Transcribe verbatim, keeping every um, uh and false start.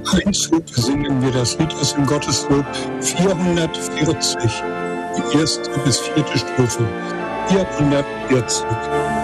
Einzug singen wir das Lied aus dem Gotteslob vierhundertvierzig, die erste bis vierte Strophe. vierhundertvierzig.